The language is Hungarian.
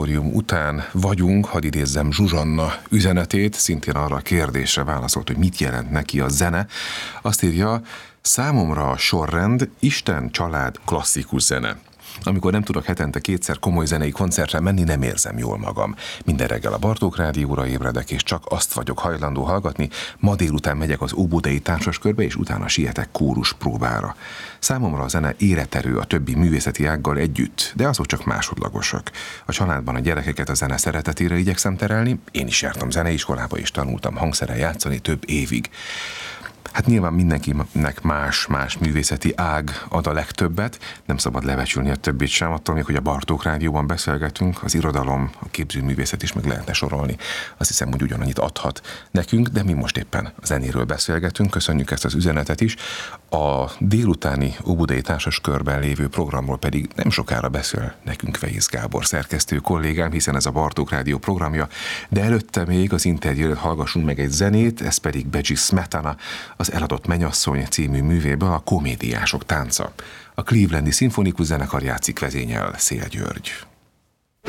Után vagyunk, hadd idézzem Zsuzsanna üzenetét, szintén arra a kérdésre válaszolt, hogy mit jelent neki a zene. Azt írja, számomra a sorrend, Isten, család, klasszikus zene. Amikor nem tudok hetente kétszer komoly zenei koncertre menni, nem érzem jól magam. Minden reggel a Bartók Rádióra ébredek, és csak azt vagyok hajlandó hallgatni. Ma délután megyek az Óbudai Társaskörbe, és utána sietek kórus próbára. Számomra a zene életerő a többi művészeti ággal együtt, de azok csak másodlagosak. A családban a gyerekeket a zene szeretetére igyekszem terelni, én is jártam zeneiskolába, és tanultam hangszerrel játszani több évig. Hát nyilván mindenkinek más művészeti ág ad a legtöbbet, nem szabad lebecsülni a többit sem, attól még, hogy a Bartók Rádióban beszélgetünk, az irodalom, a képzőművészet is meg lehetne sorolni. Azt hiszem, hogy ugyanannyit adhat nekünk, de mi most éppen a zenéről beszélgetünk, köszönjük ezt az üzenetet is. A délutáni Óbudai Társaskörben lévő programról pedig nem sokára beszél nekünk Weisz Gábor szerkesztő kollégám, hiszen ez a Bartók Rádió programja, de előtte még az interjút hallgassunk meg egy zenét, ez pedig Becsi Smetana, az Eladott mennyasszony című művéből, a Komédiások tánca. A Clevelandi Szimfonikus Zenekar játszik, vezényel Szél György.